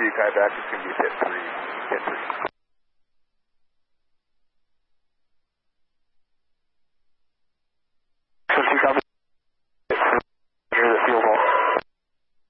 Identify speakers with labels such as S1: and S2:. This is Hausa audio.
S1: see you kind of back. It's going to be pit 3.